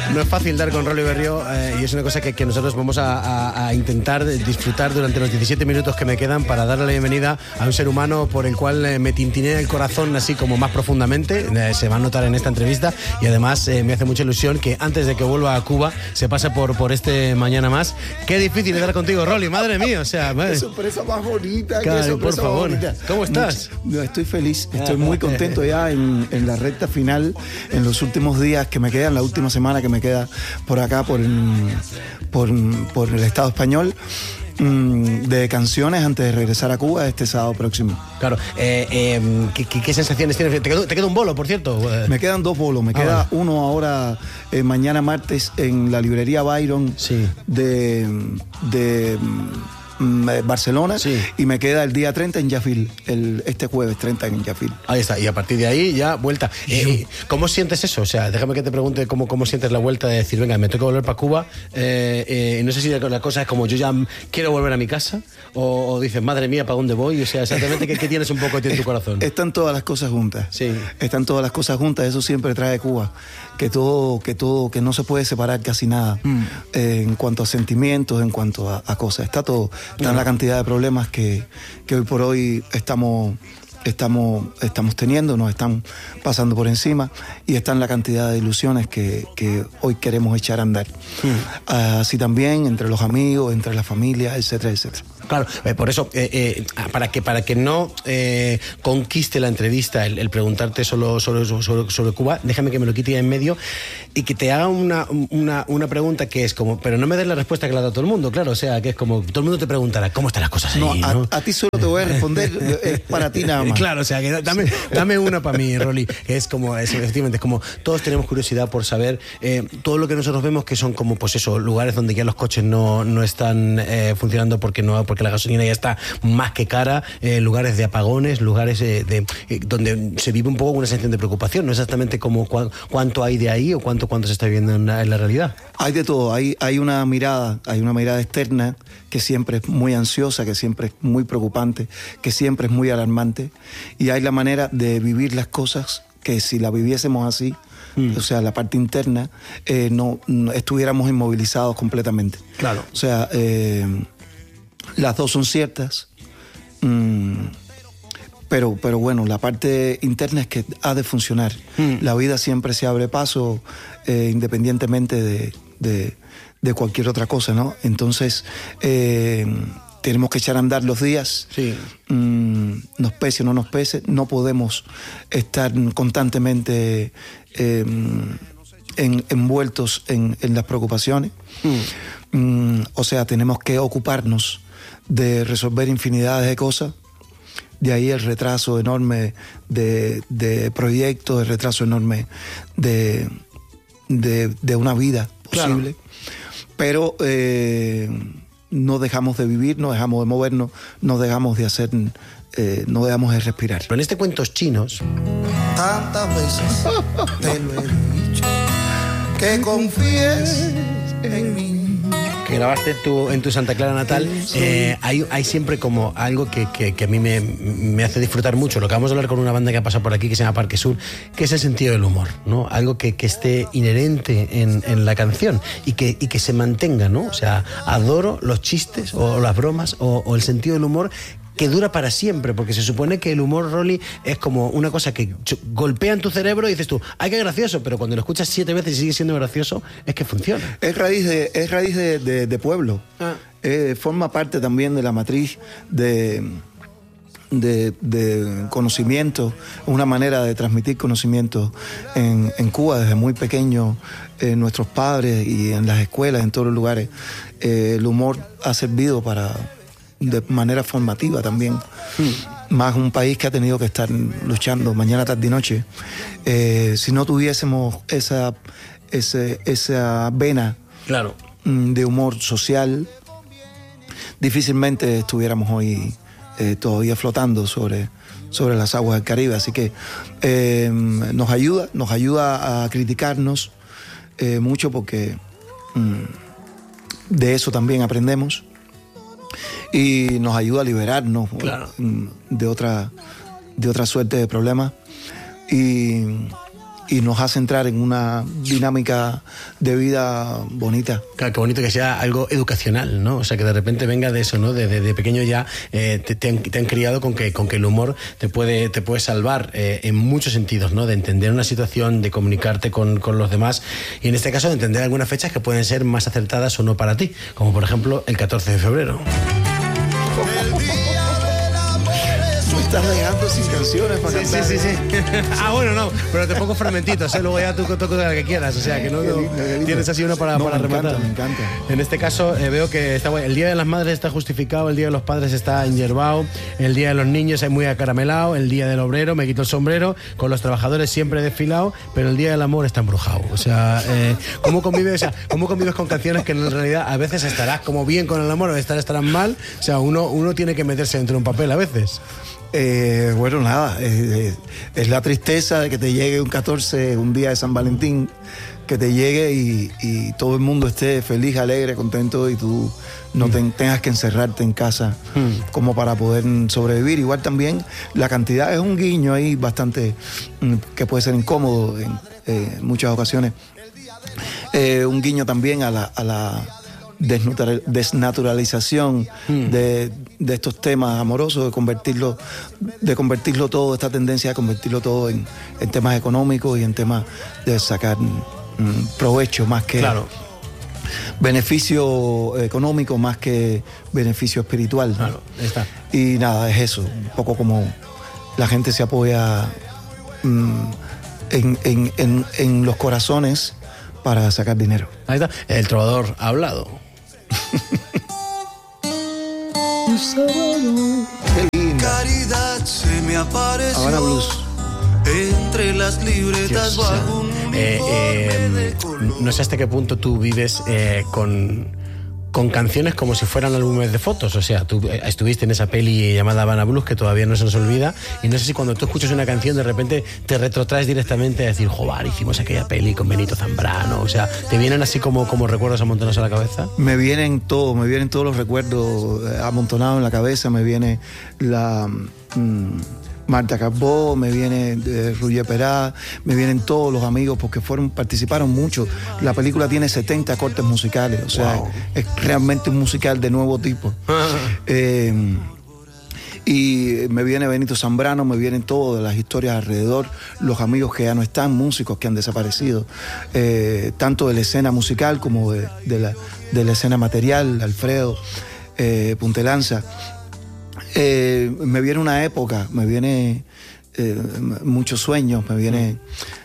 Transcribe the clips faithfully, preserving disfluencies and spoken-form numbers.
No es fácil dar con Rolly Berrió eh, y es una cosa que, que nosotros vamos a, a, a intentar disfrutar durante los diecisiete minutos que me quedan para darle la bienvenida a un ser humano por el cual eh, me tintinea el corazón así como más profundamente. Eh, se va a notar en esta entrevista y además eh, me hace mucha ilusión que antes de que vuelva a Cuba se pase por, por este Mañana Más. Qué difícil estar contigo, Rolly, madre mía. O sea, madre. Qué sorpresa más bonita. Claro, qué sorpresa por favor. más bonita. ¿Cómo estás? No, estoy feliz, estoy muy contento ya en, en la recta final, en los últimos días que me quedan, la última semana que me queda por acá, por, por, por el Estado español, de canciones antes de regresar a Cuba este sábado próximo. Claro, eh, eh, ¿qué, qué, ¿qué sensaciones tienes? ¿Te queda, ¿Te queda un bolo, por cierto? Me quedan dos bolos, me ah, queda vale. uno ahora eh, mañana martes en la librería Byron sí. de... de Barcelona, sí. Y me queda el día treinta en Yafil, el, este jueves treinta en Yafil. Ahí está, y a partir de ahí ya vuelta. Eh, ¿Cómo sientes eso? O sea, déjame que te pregunte cómo, cómo sientes la vuelta de decir, venga, me toca volver para Cuba, eh, eh, no sé si la cosa es como yo ya quiero volver a mi casa, o, o dices, madre mía, ¿para dónde voy? O sea, exactamente, ¿qué, qué tienes un poco en tu corazón? Están todas las cosas juntas. Sí. Están todas las cosas juntas, eso siempre trae Cuba. Que todo, que todo, que no se puede separar casi nada mm. eh, en cuanto a sentimientos, en cuanto a, a cosas. Está todo, está en la cantidad de problemas que, que hoy por hoy estamos, estamos, estamos teniendo, nos están pasando por encima, y está en la cantidad de ilusiones que, que hoy queremos echar a andar. Mm. Así también entre los amigos, entre la familia, etcétera, etcétera. Claro, eh, por eso, eh, eh, para que para que no eh, conquiste la entrevista el, el preguntarte solo sobre, sobre, sobre Cuba, déjame que me lo quite en medio y que te haga una, una, una pregunta que es como, pero no me des la respuesta que le ha dado todo el mundo, claro, o sea, que es como, todo el mundo te preguntará, ¿cómo están las cosas ahí? No, a, ¿no? a ti solo te voy a responder, es para ti nada más. Claro, o sea, que dame, dame una para mí, Rolly, que es como, es, efectivamente, es como, todos tenemos curiosidad por saber eh, todo lo que nosotros vemos que son como, pues eso, lugares donde ya los coches no, no están eh, funcionando porque no porque la gasolina ya está más que cara, eh, lugares de apagones, lugares eh, de, eh, donde se vive un poco una sensación de preocupación, no exactamente como cu cuánto hay de ahí o cuánto, cuánto se está viviendo en la, en la realidad. Hay de todo, hay, hay una mirada, hay una mirada externa que siempre es muy ansiosa, que siempre es muy preocupante, que siempre es muy alarmante, y hay la manera de vivir las cosas que si la viviésemos así, Mm. o sea, la parte interna, eh, no, no estuviéramos inmovilizados completamente. Claro. O sea, eh, las dos son ciertas, mm, pero, pero bueno, la parte interna es que ha de funcionar. Mm. La vida siempre se abre paso, eh, independientemente de, de, de cualquier otra cosa, ¿no? Entonces, eh, tenemos que echar a andar los días, sí. mm, nos pese o no nos pese, no podemos estar constantemente eh, en, envueltos en, en las preocupaciones. Mm. Mm, o sea, tenemos que ocuparnos de resolver infinidades de cosas. De ahí el retraso enorme de, de proyectos, el retraso enorme de, de, de una vida posible. Claro. Pero eh, no dejamos de vivir, no dejamos de movernos, no dejamos de hacer, eh, no dejamos de respirar. Pero en este Cuentos Chinos, tantas veces te lo he dicho, que confíes en mí. Que grabaste en tu, en tu Santa Clara natal, eh, hay, hay siempre como algo que, que, que a mí me, me hace disfrutar mucho. Lo que vamos a hablar con una banda que ha pasado por aquí, que se llama Parque Sur, que es el sentido del humor, ¿no? Algo que, que esté inherente en, en la canción y que, y que se mantenga, ¿no? O sea, adoro los chistes o las bromas o, o el sentido del humor que dura para siempre, porque se supone que el humor, Rolly, es como una cosa que golpea en tu cerebro y dices tú, ¡ay, qué gracioso! Pero cuando lo escuchas siete veces y sigue siendo gracioso, es que funciona. Es raíz de, es raíz de, de, de pueblo. Ah. Eh, forma parte también de la matriz de, de, de conocimiento, una manera de transmitir conocimiento en, en Cuba desde muy pequeño. Eh, nuestros padres y en las escuelas, en todos los lugares, eh, el humor ha servido para... de manera formativa también, mm. más un país que ha tenido que estar luchando mañana, tarde y noche. Eh, si no tuviésemos esa, ese, esa vena claro. de humor social, difícilmente estuviéramos hoy eh, todavía flotando sobre, sobre las aguas del Caribe. Así que eh, nos ayuda, nos ayuda a criticarnos eh, mucho, porque mm, de eso también aprendemos. Y nos ayuda a liberarnos claro. de otra, de otra suerte de problemas. Y, y nos hace entrar en una dinámica de vida bonita. Claro, qué bonito que sea algo educacional, ¿no? O sea, que de repente venga de eso, ¿no? De, de, de pequeño ya eh, te, te, han, te han criado con que, con que el humor te puede, te puede salvar eh, en muchos sentidos, ¿no? De entender una situación, de comunicarte con, con los demás y en este caso de entender algunas fechas que pueden ser más acertadas o no para ti, como por ejemplo el catorce de febrero. Estás regando sin canciones para sí, cantar. Sí, sí, sí. Ah, bueno, no, pero te pongo fragmentitos, ¿eh? Luego ya tú tocas la que quieras, o sea, que no, no tienes así uno para, no, para me rematar. Encanta, me encanta. En este caso eh, veo que está el Día de las Madres está justificado, el Día de los Padres está enyerbado, el Día de los Niños es muy acaramelado, el Día del Obrero me quito el sombrero, con los trabajadores siempre desfilado, pero el Día del Amor está embrujado. O sea, eh, ¿cómo convives, o sea, ¿cómo convives con canciones que en realidad a veces estarás como bien con el amor o estarás estarán mal? O sea, uno, uno tiene que meterse dentro de un papel a veces. Eh, bueno, nada, eh, eh, es la tristeza de que te llegue un catorce, un día de San Valentín, que te llegue y, y todo el mundo esté feliz, alegre, contento y tú no te, tengas que encerrarte en casa mm. como para poder sobrevivir. Igual también la cantidad es un guiño ahí bastante mm, que puede ser incómodo en eh, muchas ocasiones. Eh, un guiño también a la... A la desnaturalización mm. de, de estos temas amorosos, de convertirlo, de convertirlo todo, esta tendencia de convertirlo todo en, en temas económicos y en temas de sacar mm, provecho más que claro. beneficio económico más que beneficio espiritual. ¿no? Claro, está. Y nada, es eso, un poco como la gente se apoya mm, en, en, en, en los corazones para sacar dinero. Ahí está, el trovador ha hablado. Qué lindo. Caridad se me apareció. Habana Blues. Entre las libretas Dios, bajo un eh, eh, no sé hasta qué punto tú vives eh, con, con canciones como si fueran álbumes de fotos. O sea, tú eh, estuviste en esa peli llamada Habana Blues que todavía no se nos olvida y no sé si cuando tú escuchas una canción de repente te retrotraes directamente a decir, joder, hicimos aquella peli con Benito Zambrano. O sea, ¿te vienen así como, como recuerdos amontonados a la cabeza? Me vienen todos, me vienen todos los recuerdos amontonados en la cabeza. Me viene la... Mmm, Marta Carbó, me viene eh, Roger Perá, me vienen todos los amigos porque fueron, participaron mucho. La película tiene setenta cortes musicales, o sea, wow. es, es realmente un musical de nuevo tipo. eh, y me viene Benito Zambrano, me vienen todas las historias alrededor, los amigos que ya no están, músicos que han desaparecido, eh, tanto de la escena musical como de, de, la, de la escena material, Alfredo, eh, Puntelanza. Eh, me viene una época, me viene eh, muchos sueños, me viene...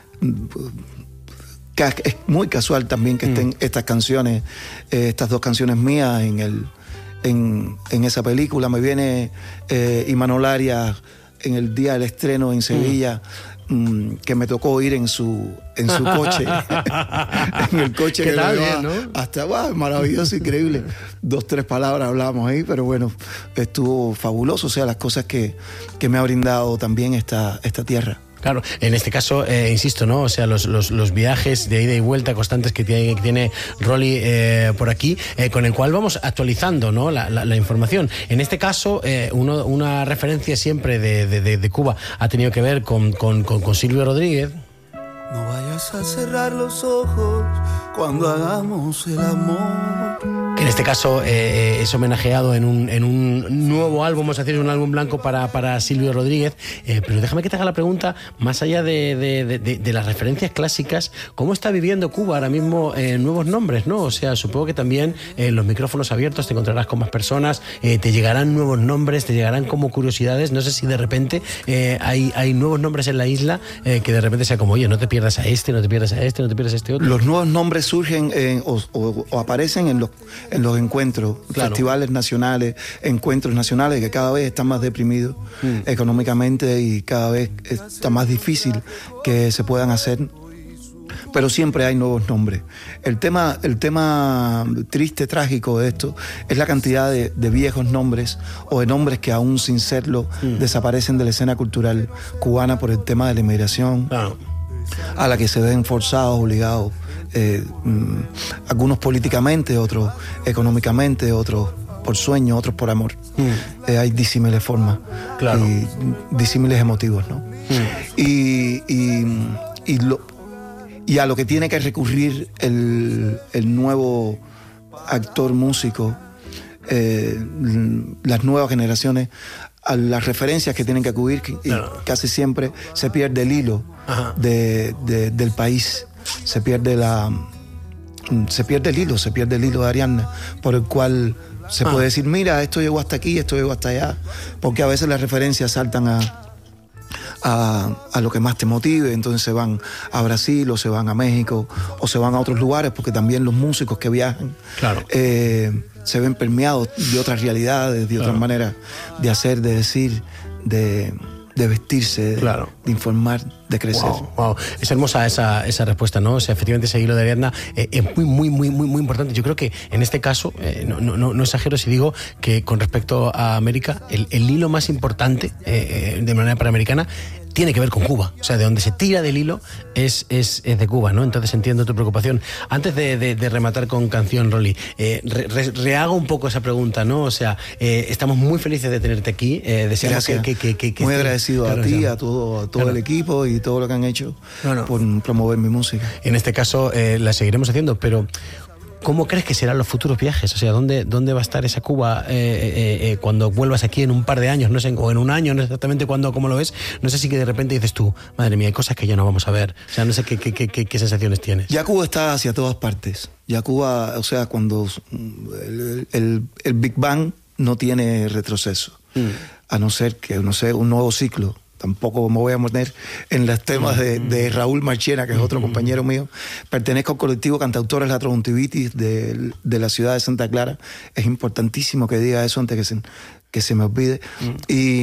Es muy casual también que mm. estén estas canciones, eh, estas dos canciones mías en, el, en, en esa película. Me viene eh, Imanol Arias en el día del estreno en Sevilla, mm. mmm, que me tocó ir en su, en su coche. En el coche que tal, me bien, va ¿no? hasta, wow, maravilloso, increíble. Dos, tres palabras hablamos ahí, pero bueno, estuvo fabuloso. O sea, las cosas que, que me ha brindado también esta, esta tierra. Claro, en este caso, eh, insisto, ¿no? O sea, los, los, los viajes de ida y vuelta constantes que tiene, que tiene Rolly eh, por aquí, eh, con el cual vamos actualizando, ¿no? la, la, la información. En este caso, eh, uno, una referencia siempre de, de, de Cuba ha tenido que ver con, con, con, con Silvio Rodríguez. No vayas a cerrar los ojos cuando hagamos el amor. Que en este caso eh, es homenajeado en un, en un nuevo álbum, vamos a decir, un álbum blanco para, para Silvio Rodríguez. Eh, pero déjame que te haga la pregunta, más allá de, de, de, de, de las referencias clásicas, ¿cómo está viviendo Cuba ahora mismo eh, nuevos nombres, ¿no? O sea, supongo que también eh, los micrófonos abiertos, te encontrarás con más personas, eh, te llegarán nuevos nombres, te llegarán como curiosidades. No sé si de repente eh, hay, hay nuevos nombres en la isla eh, que de repente sea como, oye, no te pierdas a este, no te pierdas a este, no te pierdas a este otro. Los nuevos nombres surgen en, o, o, o aparecen en los, en los encuentros, claro. Festivales nacionales, encuentros nacionales que cada vez están más deprimidos mm. económicamente y cada vez está más difícil que se puedan hacer. Pero siempre hay nuevos nombres. El tema, el tema triste, trágico de esto es la cantidad de, de viejos nombres o de nombres que aún sin serlo mm. desaparecen de la escena cultural cubana por el tema de la inmigración, claro. a la que se ven forzados, obligados, eh, mm, algunos políticamente, otros económicamente, otros por sueño, otros por amor. Mm. Eh, hay disímiles formas, claro. y disímiles emotivos, ¿no? Mm. Y... y y, lo, y a lo que tiene que recurrir el, el nuevo actor músico, eh, las nuevas generaciones, a las referencias que tienen que acudir, y claro. casi siempre se pierde el hilo de, de, del país, se pierde la se pierde el hilo, se pierde el hilo de Ariadna, por el cual se ah. puede decir, mira, esto llegó hasta aquí, esto llegó hasta allá, porque a veces las referencias saltan a A, a lo que más te motive, entonces se van a Brasil o se van a México o se van a otros lugares, porque también los músicos que viajan claro. eh, se ven permeados de otras realidades, de claro. otras maneras de hacer, de decir, de, de vestirse, claro. de, de informar, de crecer. Wow, wow. Es hermosa esa, esa respuesta, ¿no? O sea, efectivamente ese hilo de Ariadna eh, es muy, muy, muy, muy, muy importante. Yo creo que en este caso, eh, no, no, no exagero si digo que con respecto a América, el, el hilo más importante eh, de manera panamericana tiene que ver con Cuba. O sea, de donde se tira del hilo es, es, es de Cuba, ¿no? Entonces entiendo tu preocupación. Antes de, de, de rematar con canción, Rolly, eh, re, re, rehago un poco esa pregunta, ¿no? O sea, eh, estamos muy felices de tenerte aquí. Eh, deseamos que, que, que, que, que muy agradecido claro, a ti, a todo, a todo claro. el equipo y todo lo que han hecho no, no. por promover mi música. En este caso eh, la seguiremos haciendo, pero ¿cómo crees que serán los futuros viajes? O sea, ¿dónde, dónde va a estar esa Cuba eh, eh, eh, cuando vuelvas aquí en un par de años? No sé, o en un año, no sé exactamente cuándo, cómo lo ves. No sé si que de repente dices tú, madre mía, hay cosas que ya no vamos a ver. O sea, no sé qué, qué, qué, qué, qué sensaciones tienes. Ya Cuba está hacia todas partes. Ya Cuba, o sea, cuando el, el, el Big Bang no tiene retroceso. Mm. A no ser que, no sé, un nuevo ciclo. Tampoco me voy a poner en los temas de, de Raúl Marchena, que es otro compañero mío. Pertenezco al colectivo Cantautores La Conjuntivitis de, de la ciudad de Santa Clara. Es importantísimo que diga eso antes que se, que se me olvide. Y